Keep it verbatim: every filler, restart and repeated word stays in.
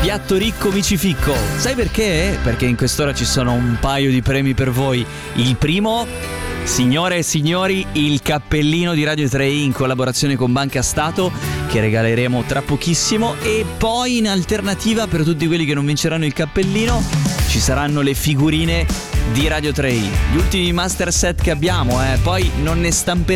piatto ricco mi ci ficco. Sai perché? Perché in quest'ora ci sono un paio di premi per voi. Il primo, signore e signori, il cappellino di Radio tre in collaborazione con Banca Stato, che regaleremo tra pochissimo. E poi in alternativa, per tutti quelli che non vinceranno il cappellino, ci saranno le figurine di Radio tre, gli ultimi master set che abbiamo, eh. Poi non ne stamperemo